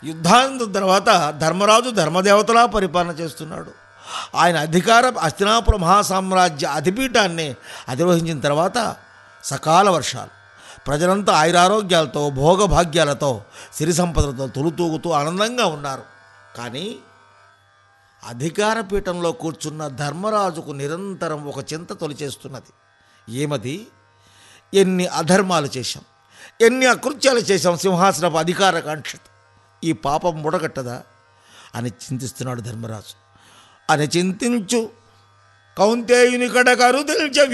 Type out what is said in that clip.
యుద్ధాంతం తర్వాత ధర్మరాజు ధర్మదేవతలా పరిపాలన చేస్తున్నాడు. ఆయన హస్తినాపుర మహాసామ్రాజ్య అధిపీఠాన్ని అధిరోహించిన తర్వాత సకాల వర్షాలు, ప్రజలంతా ఆయురారోగ్యాలతో భోగభాగ్యాలతో సిరి సంపదలతో తొలుతూగుతూ ఆనందంగా ఉన్నారు. కానీ అధికార పీఠంలో కూర్చున్న ధర్మరాజుకు నిరంతరం ఒక చింత తొలిచేస్తున్నది. ఏమది? ఎన్ని అధర్మాలు చేశాం, ఎన్ని అకృత్యాలు చేశాం సింహాసనపు అధికార కాంక్షతో, ఈ పాపం ముడగట్టదా అని చింతిస్తున్నాడు ధర్మరాజు. అని చింతించు కౌంతేయుని కడకరు తెలిచ